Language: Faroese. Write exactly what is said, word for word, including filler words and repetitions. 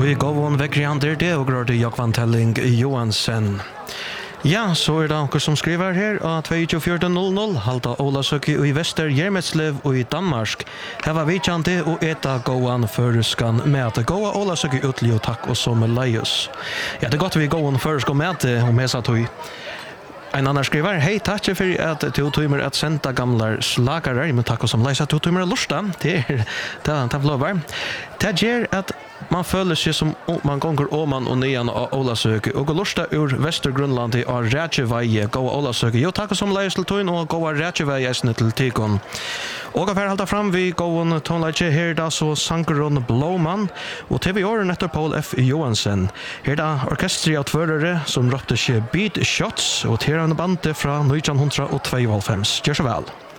vi gav hon vekkriander det og grør til Jakvan Telling Johansen. Ja, så er det anker som skriver her av två fyra noll noll halta Ola Søki i Vester Jermetslev og i Danmark. Her var vi kjente og eta gåan føreskan med at gåa Ola Søki utlig og takk og som leius. Ja, det er godt vi gåan føreskan med at om hesa tog. En annan skriver, hei, takk for at du tøymer at senda gamlar slagare, men takk og som leis at du tøymer lusta, det er det lovar. Det gjør at man føler seg som man gonger åman og nian av Olasøke, og går lusta ur Vestergrunland av Rætjeveie, gå av Olasøke. Jo, takk og som leis til tøyn, og gå av Rætjeveie eisne til Tikon. Og av her halda fram, vi gåen tonleitje her da så Sankeron Blåmann, og T V åren etter Paul F. Johansen. Her da orkestri av tvørere som råpte seg Beat Shots, og til en bande fra nitton hundre og två. Gjør så vel.